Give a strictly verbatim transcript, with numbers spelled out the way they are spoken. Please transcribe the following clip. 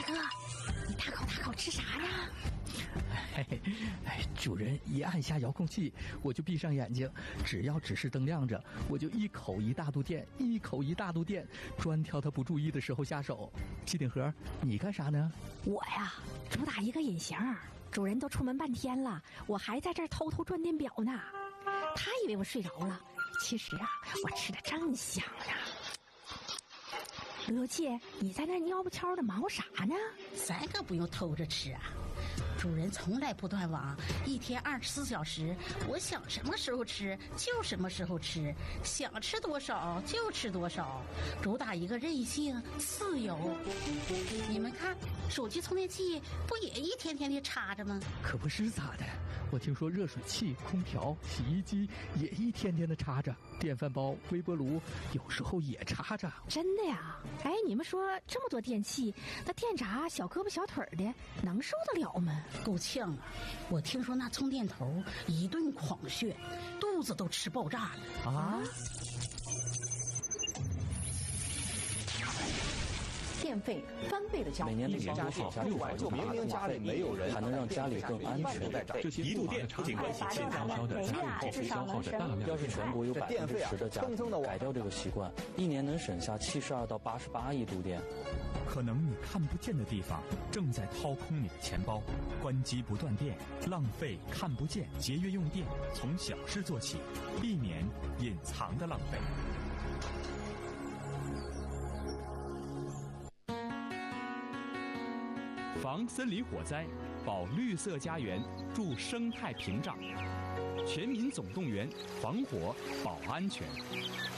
哥，你大口大口吃啥呀？ 嘿嘿，哎，主人一按下遥控器，我就闭上眼睛，只要指示灯亮着，我就一口一大肚电，一口一大肚电，专挑他不注意的时候下手。机顶盒，你干啥呢？ 我呀，主打一个隐形，主人都出门半天了，我还在这儿偷偷转电表呢。他以为我睡着了，其实啊，我吃的正香呢。刘七，你在那蔫不悄的忙活啥呢？ 咱可不用偷着吃啊，主人从来不断网，一天二十四小时，我想什么时候吃就什么时候吃，想吃多少就吃多少，主打一个任性自由。你们看，手机充电器不也一天天的插着吗？ 可不是咋的，我听说热水器、空调、洗衣机也一天天的插着，电饭煲、微波炉有时候也插着。 真的呀？哎，你们说这么多电器，那电闸小胳膊小腿的能受得了吗？ 够呛啊！我听说那充电头一顿狂炫，肚子都吃爆炸了啊！ 电费翻倍的交， 每年每年多省下六百多明明家里没有人， 还能让家里更安全。 这些一度电不仅关系现开销的家用电费消耗的大量。 要是全国有百分之十的家庭改掉这个习惯，一年能省下七十二到八十八亿度电。 可能你看不见的地方正在掏空你的钱包，关机不断电，浪费看不见，节约用电，从小事做起，避免隐藏的浪费。 防森林火灾，保绿色家园，助生态屏障。全民总动员，防火保安全。